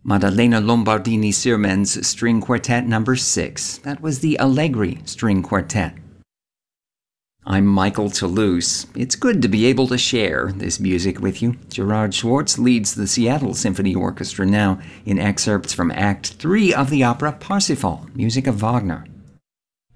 Maddalena Lombardini-Sirmen's String Quartet No. 6. That was the Allegri String Quartet. I'm Michael Toulouse. It's good to be able to share this music with you. Gerard Schwartz leads the Seattle Symphony Orchestra now in excerpts from Act 3 of the opera Parsifal, music of Wagner.